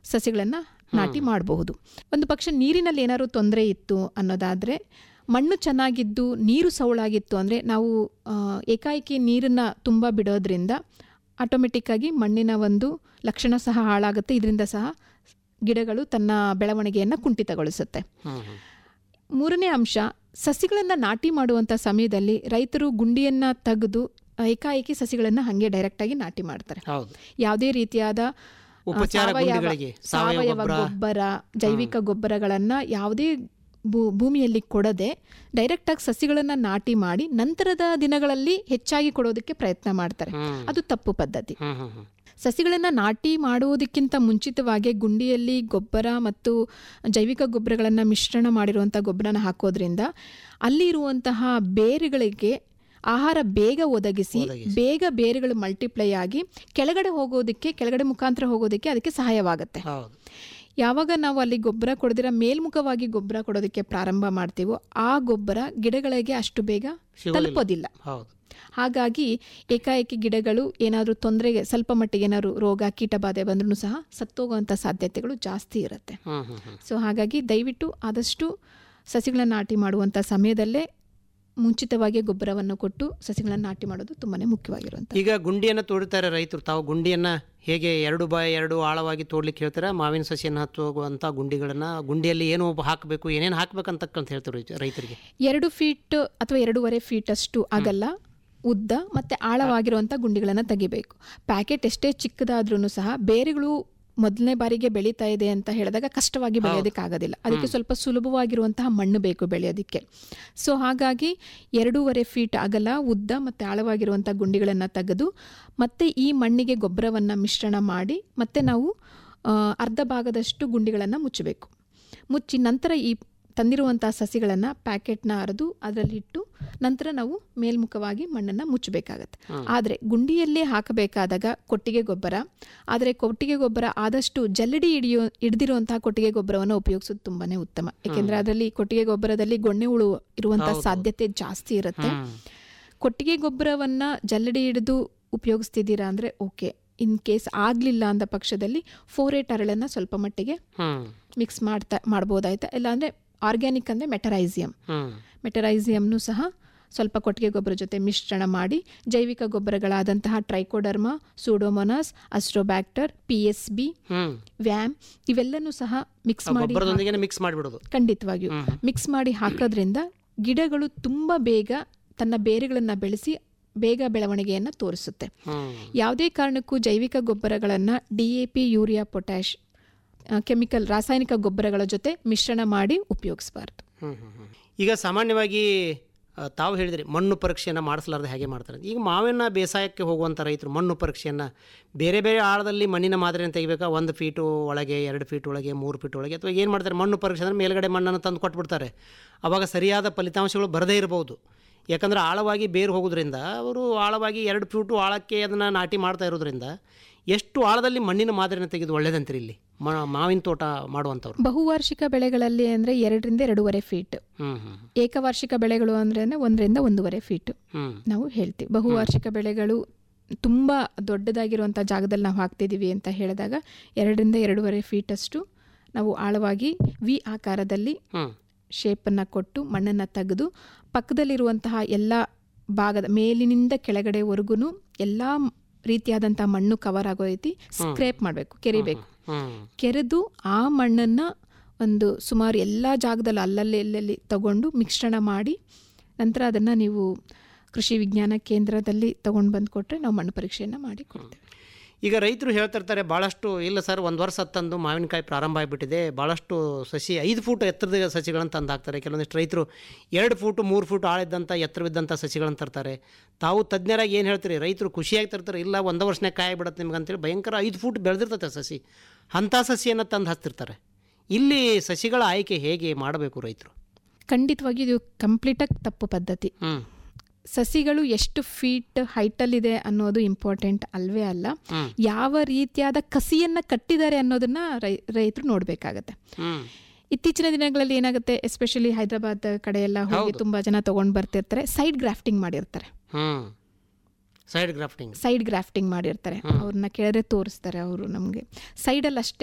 ಸಸಿಗಳನ್ನು ನಾಟಿ ಮಾಡಬಹುದು. ಒಂದು ಪಕ್ಷ ನೀರಿನಲ್ಲಿ ಏನಾದ್ರು ತೊಂದರೆ ಇತ್ತು ಅನ್ನೋದಾದರೆ, ಮಣ್ಣು ಚೆನ್ನಾಗಿದ್ದು ನೀರು ಸವಳಾಗಿತ್ತು ಅಂದರೆ ನಾವು ಏಕಾಏಕಿ ನೀರನ್ನು ತುಂಬ ಬಿಡೋದ್ರಿಂದ ಆಟೋಮೆಟಿಕ್ಕಾಗಿ ಮಣ್ಣಿನ ಒಂದು ಲಕ್ಷಣ ಸಹ ಹಾಳಾಗುತ್ತೆ. ಇದರಿಂದ ಸಹ ಗಿಡಗಳು ತನ್ನ ಬೆಳವಣಿಗೆಯನ್ನು ಕುಂಠಿತಗೊಳಿಸುತ್ತೆ. ಮೂರನೇ ಅಂಶ, ಸಸಿಗಳನ್ನು ನಾಟಿ ಮಾಡುವಂಥ ಸಮಯದಲ್ಲಿ ರೈತರು ಗುಂಡಿಯನ್ನು ತೆಗೆದು ಏಕಾಏಕಿ ಸಸಿಗಳನ್ನು ಹಾಗೆ ಡೈರೆಕ್ಟಾಗಿ ನಾಟಿ ಮಾಡ್ತಾರೆ. ಯಾವುದೇ ರೀತಿಯಾದ ಸಾವಯವ ಗೊಬ್ಬರ, ಜೈವಿಕ ಗೊಬ್ಬರಗಳನ್ನು ಯಾವುದೇ ಭೂಮಿಯಲ್ಲಿ ಕೊಡದೆ ಡೈರೆಕ್ಟಾಗಿ ಸಸಿಗಳನ್ನು ನಾಟಿ ಮಾಡಿ ನಂತರದ ದಿನಗಳಲ್ಲಿ ಹೆಚ್ಚಾಗಿ ಕೊಡೋದಕ್ಕೆ ಪ್ರಯತ್ನ ಮಾಡ್ತಾರೆ. ಅದು ತಪ್ಪು ಪದ್ಧತಿ. ಸಸಿಗಳನ್ನು ನಾಟಿ ಮಾಡುವುದಕ್ಕಿಂತ ಮುಂಚಿತವಾಗಿ ಗುಂಡಿಯಲ್ಲಿ ಗೊಬ್ಬರ ಮತ್ತು ಜೈವಿಕ ಗೊಬ್ಬರಗಳನ್ನು ಮಿಶ್ರಣ ಮಾಡಿರುವಂಥ ಗೊಬ್ಬರನ ಹಾಕೋದ್ರಿಂದ ಅಲ್ಲಿರುವಂತಹ ಬೇರುಗಳಿಗೆ ಆಹಾರ ಬೇಗ ಒದಗಿಸಿ ಬೇಗ ಬೇರುಗಳು ಮಲ್ಟಿಪ್ಲೈ ಆಗಿ ಕೆಳಗಡೆ ಮುಖಾಂತರ ಹೋಗೋದಕ್ಕೆ ಅದಕ್ಕೆ ಸಹಾಯವಾಗುತ್ತೆ. ಯಾವಾಗ ನಾವು ಅಲ್ಲಿ ಗೊಬ್ಬರ ಕೊಡದಿರ ಮೇಲ್ಮುಖವಾಗಿ ಗೊಬ್ಬರ ಕೊಡೋದಕ್ಕೆ ಪ್ರಾರಂಭ ಮಾಡ್ತೀವೋ ಆ ಗೊಬ್ಬರ ಗಿಡಗಳಿಗೆ ಅಷ್ಟು ಬೇಗ ತಲುಪೋದಿಲ್ಲ. ಹಾಗಾಗಿ ಏಕಾಏಕಿ ಗಿಡಗಳು ಏನಾದರೂ ತೊಂದರೆಗೆ ಸ್ವಲ್ಪ ಮಟ್ಟಿಗೆ ಏನಾದ್ರು ರೋಗ ಕೀಟಬಾಧೆ ಬಂದ್ರೂ ಸಹ ಸತ್ತೋಗುವಂಥ ಸಾಧ್ಯತೆಗಳು ಜಾಸ್ತಿ ಇರುತ್ತೆ. ಸೊ ಹಾಗಾಗಿ ದಯವಿಟ್ಟು ಆದಷ್ಟು ಸಸಿಗಳನ್ನು ನಾಟಿ ಮಾಡುವಂಥ ಸಮಯದಲ್ಲೇ ಮುಂಚಿತವಾಗಿ ಗೊಬ್ಬರವನ್ನು ಕೊಟ್ಟು ಸಸಿಗಳನ್ನು ನಾಟಿ ಮಾಡೋದು ತುಂಬಾ ಮುಖ್ಯವಾಗಿರುವಂಥ. ಈಗ ಗುಂಡಿಯನ್ನು ತೋಡುತ್ತಾರೆ ರೈತರು. ತಾವು ಗುಂಡಿಯನ್ನು ಹೇಗೆ 2x2 ಆಳವಾಗಿ ತೋಡ್ಲಿಕ್ಕೆ ಹೇಳ್ತಾರೆ. ಮಾವಿನ ಸಸಿಯನ್ನು ಹತ್ತುವಂಥ ಗುಂಡಿಯಲ್ಲಿ ಏನು ಹಾಕಬೇಕು, ಏನೇನು ಹಾಕಬೇಕಂತ ಹೇಳ್ತಾರೆ ರೈತರಿಗೆ. 2 ಫೀಟ್ ಅಥವಾ 2.5 ಫೀಟ್ ಅಷ್ಟು ಆಗಲ್ಲ, ಉದ್ದ ಮತ್ತು ಆಳವಾಗಿರುವಂಥ ಗುಂಡಿಗಳನ್ನು ತೆಗಿಬೇಕು. ಪ್ಯಾಕೆಟ್ ಎಷ್ಟೇ ಚಿಕ್ಕದಾದ್ರೂ ಸಹ ಬೇರೆಗಳು ಮೊದಲನೇ ಬಾರಿಗೆ ಬೆಳೀತಾ ಇದೆ ಅಂತ ಹೇಳಿದಾಗ ಕಷ್ಟವಾಗಿ ಬೆಳೆಯೋದಕ್ಕಾಗೋದಿಲ್ಲ. ಅದಕ್ಕೆ ಸ್ವಲ್ಪ ಸುಲಭವಾಗಿರುವಂತಹ ಮಣ್ಣು ಬೇಕು ಬೆಳೆಯೋದಕ್ಕೆ. ಸೊ ಹಾಗಾಗಿ 2.5 ಫೀಟ್ ಅಗಲ, ಉದ್ದ ಮತ್ತು ಆಳವಾಗಿರುವಂಥ ಗುಂಡಿಗಳನ್ನು ತೆಗೆದು ಮತ್ತೆ ಈ ಮಣ್ಣಿಗೆ ಗೊಬ್ಬರವನ್ನು ಮಿಶ್ರಣ ಮಾಡಿ ಮತ್ತೆ ನಾವು ಅರ್ಧ ಭಾಗದಷ್ಟು ಗುಂಡಿಗಳನ್ನು ಮುಚ್ಚಬೇಕು. ಮುಚ್ಚಿ ನಂತರ ಈ ತಂದಿರುವಂಥ ಸಸಿಗಳನ್ನು ಪ್ಯಾಕೆಟ್ನ ಅರೆದು ಅದರಲ್ಲಿಟ್ಟು ನಂತರ ನಾವು ಮೇಲ್ಮುಖವಾಗಿ ಮಣ್ಣನ್ನು ಮುಚ್ಚಬೇಕಾಗತ್ತೆ. ಆದರೆ ಗುಂಡಿಯಲ್ಲೇ ಹಾಕಬೇಕಾದಾಗ ಕೊಟ್ಟಿಗೆ ಗೊಬ್ಬರ, ಆದರೆ ಕೊಟ್ಟಿಗೆ ಗೊಬ್ಬರ ಆದಷ್ಟು ಜಲ್ಲಡಿ ಹಿಡಿದಿರುವಂತಹ ಕೊಟ್ಟಿಗೆ ಗೊಬ್ಬರವನ್ನು ಉಪಯೋಗಿಸೋದು ತುಂಬಾ ಉತ್ತಮ. ಯಾಕೆಂದರೆ ಅದರಲ್ಲಿ ಕೊಟ್ಟಿಗೆ ಗೊಬ್ಬರದಲ್ಲಿ ಗೊಣ್ಣೆ ಹುಳು ಇರುವಂಥ ಸಾಧ್ಯತೆ ಜಾಸ್ತಿ ಇರುತ್ತೆ. ಕೊಟ್ಟಿಗೆ ಗೊಬ್ಬರವನ್ನು ಜಲ್ಲಡಿ ಹಿಡಿದು ಉಪಯೋಗಿಸ್ತಿದ್ದೀರಾ ಅಂದರೆ ಓಕೆ. ಇನ್ ಕೇಸ್ ಆಗಲಿಲ್ಲ ಅಂದ ಪಕ್ಷದಲ್ಲಿ 4-8 ಅರಳನ್ನು ಸ್ವಲ್ಪ ಮಟ್ಟಿಗೆ ಮಿಕ್ಸ್ ಮಾಡ್ಬೋದಾಯ್ತಾ. ಇಲ್ಲಾಂದರೆ ಆರ್ಗ್ಯಾನಿಕ್ ಅಂದರೆ ಮೆಟರೈಸಿಯಮ್ನು ಸಹ ಸ್ವಲ್ಪ ಕೊಟ್ಟಿಗೆ ಗೊಬ್ಬರ ಜೊತೆ ಮಿಶ್ರಣ ಮಾಡಿ ಜೈವಿಕ ಗೊಬ್ಬರಗಳಾದಂತಹ trichoderma, Pseudomonas, Azotobacter, PSB, VAM ಇವೆಲ್ಲನೂ ಸಹ ಮಿಕ್ಸ್ ಮಾಡಿಬಿಡೋದು. ಖಂಡಿತವಾಗಿಯೂ ಮಿಕ್ಸ್ ಮಾಡಿ ಹಾಕೋದ್ರಿಂದ ಗಿಡಗಳು ತುಂಬ ಬೇಗ ತನ್ನ ಬೇರುಗಳನ್ನು ಬೆಳೆಸಿ ಬೇಗ ಬೆಳವಣಿಗೆಯನ್ನು ತೋರಿಸುತ್ತೆ. ಯಾವುದೇ ಕಾರಣಕ್ಕೂ ಜೈವಿಕ ಗೊಬ್ಬರಗಳನ್ನು DAP, ಯೂರಿಯಾ, ಪೊಟ್ಯಾಶ್, ಕೆಮಿಕಲ್ ರಾಸಾಯನಿಕ ಗೊಬ್ಬರಗಳ ಜೊತೆ ಮಿಶ್ರಣ ಮಾಡಿ ಉಪಯೋಗಿಸಬಾರ್ದು. ಈಗ ಸಾಮಾನ್ಯವಾಗಿ ತಾವು ಹೇಳಿದ್ರಿ ಮಣ್ಣು ಪರೀಕ್ಷೆಯನ್ನು ಮಾಡಿಸಲಾರ್ದೆ ಹೇಗೆ ಮಾಡ್ತಾರೆ. ಈಗ ಮಾವಿನ ಬೇಸಾಯಕ್ಕೆ ಹೋಗುವಂಥ ರೈತರು ಮಣ್ಣು ಪರೀಕ್ಷೆಯನ್ನು ಬೇರೆ ಬೇರೆ ಆಳದಲ್ಲಿ ಮಣ್ಣಿನ ಮಾದರಿಯನ್ನು ತೆಗಿಬೇಕಾ, 1 ಫೀಟು ಒಳಗೆ, 2 ಫೀಟ್ ಒಳಗೆ, 3 ಫೀಟ್ ಒಳಗೆ, ಅಥವಾ ಏನು ಮಾಡ್ತಾರೆ ಮಣ್ಣು ಪರೀಕ್ಷೆ ಅಂದರೆ ಮೇಲ್ಗಡೆ ಮಣ್ಣನ್ನು ತಂದು ಕೊಟ್ಬಿಡ್ತಾರೆ. ಆವಾಗ ಸರಿಯಾದ ಫಲಿತಾಂಶಗಳು ಬರದೇ ಇರಬಹುದು. ಯಾಕಂದರೆ ಆಳವಾಗಿ ಬೇರು ಹೋಗೋದ್ರಿಂದ ಅವರು ಆಳವಾಗಿ 2 ಫೀಟು ಆಳಕ್ಕೆ ಅದನ್ನು ನಾಟಿ ಮಾಡ್ತಾ ಇರೋದ್ರಿಂದ ಎಷ್ಟು ಆಳದಲ್ಲಿ ಮಣ್ಣಿನ ಮಾದರಿಯನ್ನು ತೆಗೆದು ಒಳ್ಳೇದಂತೀರಿ ಇಲ್ಲಿ ಮಾವಿನ ತೋಟ ಮಾಡುವಂಥವ್ರು? ಬಹುವಾರ್ಷಿಕ ಬೆಳೆಗಳಲ್ಲಿ ಅಂದರೆ 2ರಿಂದ 2.5 ಫೀಟ್, ಏಕವಾರ್ಷಿಕ ಬೆಳೆಗಳು ಅಂದರೆ 1ರಿಂದ 1.5 ಫೀಟ್ ನಾವು ಹೇಳ್ತೀವಿ. ಬಹುವಾರ್ಷಿಕ ಬೆಳೆಗಳು ತುಂಬ ದೊಡ್ಡದಾಗಿರುವಂಥ ಜಾಗದಲ್ಲಿ ನಾವು ಹಾಕ್ತಿದ್ದೀವಿ ಅಂತ ಹೇಳಿದಾಗ 2ರಿಂದ 2.5 ಫೀಟ್ ಅಷ್ಟು ನಾವು ಆಳವಾಗಿ ವಿ ಆಕಾರದಲ್ಲಿ ಶೇಪನ್ನು ಕೊಟ್ಟು ಮಣ್ಣನ್ನು ತೆಗೆದು ಪಕ್ಕದಲ್ಲಿರುವಂತಹ ಎಲ್ಲ ಭಾಗದ ಮೇಲಿನಿಂದ ಕೆಳಗಡೆವರೆಗೂ ಎಲ್ಲ ರೀತಿಯಾದಂಥ ಮಣ್ಣು ಕವರ್ ಆಗೋ ರೀತಿ ಸ್ಕ್ರೇಪ್ ಮಾಡಬೇಕು, ಕೆರಿಬೇಕು. ಕೆರೆದು ಆ ಮಣ್ಣನ್ನು ಒಂದು ಸುಮಾರು ಎಲ್ಲ ಜಾಗದಲ್ಲಿ ಎಲ್ಲೆಲ್ಲಿ ತಗೊಂಡು ಮಿಶ್ರಣ ಮಾಡಿ ನಂತರ ಅದನ್ನು ನೀವು ಕೃಷಿ ವಿಜ್ಞಾನ ಕೇಂದ್ರದಲ್ಲಿ ತೊಗೊಂಡು ಬಂದು ಕೊಟ್ಟರೆ ನಾವು ಮಣ್ಣು ಪರೀಕ್ಷೆಯನ್ನು ಮಾಡಿ ಕೊಡ್ತೇವೆ. ಈಗ ರೈತರು ಹೇಳ್ತಿರ್ತಾರೆ ಭಾಳಷ್ಟು, ಇಲ್ಲ ಸರ್ 1 ವರ್ಷ ತಂದು ಮಾವಿನಕಾಯಿ ಪ್ರಾರಂಭ ಆಗಿಬಿಟ್ಟಿದೆ, ಭಾಳಷ್ಟು ಸಸಿ 5 ಫೂಟ್ ಎತ್ತರದ ಸಸಿಗಳನ್ನು ತಂದು ಹಾಕ್ತಾರೆ. ಕೆಲವೊಂದಿಷ್ಟು ರೈತರು 2 ಫೂಟು 3 ಫೂಟ್ ಆಳಿದ್ದಂಥ ಎತ್ತರವಿದ್ದಂಥ ಸಸಿಗಳನ್ನು ತರ್ತಾರೆ. ತಾವು ತಜ್ಞರಾಗಿ ಏನು ಹೇಳ್ತೀರಿ? ರೈತರು ಖುಷಿಯಾಗಿ ತರ್ತಾರೆ, ಇಲ್ಲ 1 ವರ್ಷನೇ ಕಾಯಿ ಬಿಡುತ್ತೆ ನಿಮ್ಗೆ ಅಂತೇಳಿ ಭಯಂಕರ 5 ಫೂಟ್ ಬೆಳೆದಿರ್ತದೆ ಸಸಿ, ಅಂಥ ಸಸಿಯನ್ನು ತಂದು ಹಚ್ತಿರ್ತಾರೆ. ಇಲ್ಲಿ ಸಸಿಗಳ ಆಯ್ಕೆ ಹೇಗೆ ಮಾಡಬೇಕು ರೈತರು? ಖಂಡಿತವಾಗಿ ಇದು ಕಂಪ್ಲೀಟಾಗಿ ತಪ್ಪು ಪದ್ಧತಿ. ಸಸಿಗಳು ಎಷ್ಟು ಫೀಟ್ ಹೈಟಲ್ಲಿದೆ ಅನ್ನೋದು ಇಂಪಾರ್ಟೆಂಟ್ ಅಲ್ವೇ ಅಲ್ಲ, ಯಾವ ರೀತಿಯಾದ ಕಸಿಯನ್ನು ಕಟ್ಟಿದ್ದಾರೆ ಅನ್ನೋದನ್ನ ರೈತರು ನೋಡಬೇಕಾಗತ್ತೆ. ಇತ್ತೀಚಿನ ದಿನಗಳಲ್ಲಿ ಏನಾಗುತ್ತೆ, ಎಸ್ಪೆಷಲಿ ಹೈದರಾಬಾದ್ ಕಡೆ ಎಲ್ಲ ಹೋಗಿ ತುಂಬಾ ಜನ ತಗೊಂಡು ಬರ್ತಿರ್ತಾರೆ, ಸೈಡ್ ಗ್ರಾಫ್ಟಿಂಗ್ ಮಾಡಿರ್ತಾರೆ. ಅವ್ರನ್ನ ಕೇಳಿದ್ರೆ ತೋರಿಸ್ತಾರೆ. ಅವರು ನಮಗೆ ಸೈಡಲ್ಲಿ ಅಷ್ಟೇ